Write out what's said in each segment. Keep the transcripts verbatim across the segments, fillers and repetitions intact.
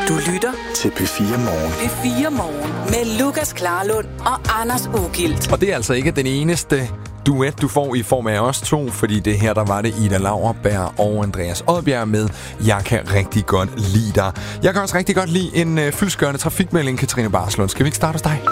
Du lytter til P fire Morgen. P fire Morgen med Lukas Klarlund og Anders Ugilt. Og det er altså ikke den eneste duet, du får i form af os to, fordi det her, der var det Ida Lauerberg og Andreas Odbjerg med Jeg kan rigtig godt lide dig. Jeg kan også rigtig godt lide en øh, fyldestgørende trafikmelding, Katrine Barslund. Skal vi ikke starte hos dig?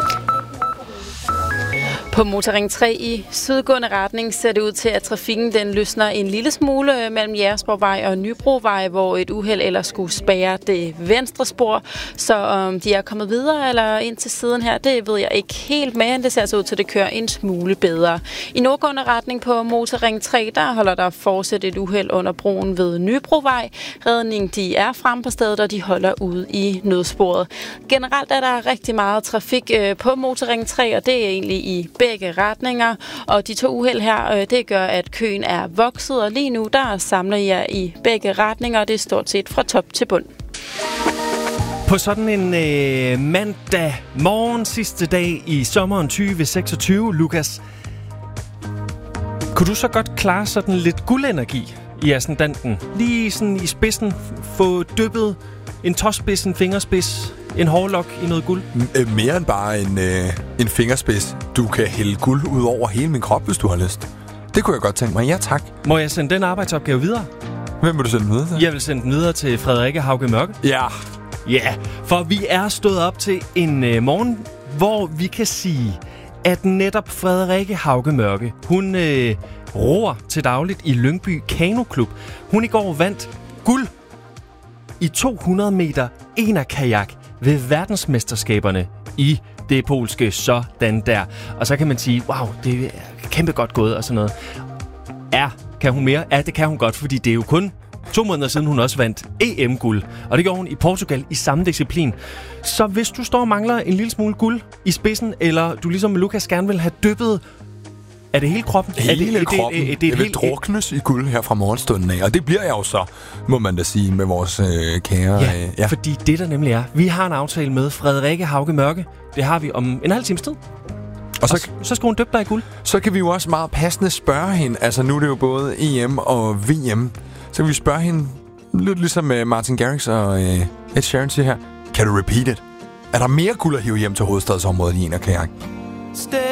På Motorring tre i sydgående retning ser det ud til, at trafikken den løsner en lille smule mellem Jægersborgvej og Nybrovej, hvor et uheld ellers skulle spærre det venstre spor. Så om de er kommet videre eller ind til siden her, det ved jeg ikke helt, men det ser altså ud til, at det kører en smule bedre. I nordgående retning på Motorring tre, der holder der fortsat et uheld under broen ved Nybrovej. Redning, de er frem på stedet, og de holder ude i nødsporet. Generelt er der rigtig meget trafik på Motorring tre, og det er egentlig i begge retninger, og de to uheld her, det gør, at køen er vokset, og lige nu, der samler jeg i begge retninger, og det er stort set fra top til bund. På sådan en øh, mandag morgen, sidste dag i sommeren tyve seksogtyve, Lukas, kunne du så godt klare sådan lidt guldenergi i ascendanten? Lige sådan i spidsen, få dyppet en tåspids, en fingerspids, en hårlok i noget guld? M- mere end bare en, øh, en fingerspids. Du kan hælde guld ud over hele min krop, hvis du har lyst. Det kunne jeg godt tænke mig. Ja, tak. Må jeg sende den arbejdsopgave videre? Hvem vil du sende den videre til? Jeg vil sende den videre til Frederikke Hauge Mørke. Ja. Ja, for vi er stået op til en øh, morgen, hvor vi kan sige, at netop Frederikke Hauge Mørke, hun øh, roer til dagligt i Lyngby Kanoklub. Hun i går vandt guld i to hundrede meter enerkajak ved verdensmesterskaberne i det polske sådan der. Og så kan man sige, wow, det er kæmpe godt gået og sådan noget. Ja, kan hun mere? Ja, det kan hun godt, fordi det er jo kun to måneder siden, hun også vandt E M-guld. Og det gjorde hun i Portugal i samme disciplin. Så hvis du står og mangler en lille smule guld i spidsen, eller du ligesom Lukas gerne vil have dyppet, er det hele kroppen? Hele er det, kroppen. Det, det, det, jeg vil helt druknes i guld her fra morgenstunden af. Og det bliver jeg jo så, må man da sige, med vores øh, kære... Ja, øh, ja, fordi det der nemlig er, vi har en aftale med Frederikke Hauge Mørke. Det har vi om en halv times tid. Og så, og så, så skal hun dyppe dig i guld. Så kan vi jo også meget passende spørge hende. Altså nu er det jo både E M og V M. Så kan vi spørge hende, lidt ligesom Martin Garrix og øh, Ed Sheeran siger her. Kan du repeat it? Er der mere guld at hive hjem til hovedstadsområdet i en af kajak?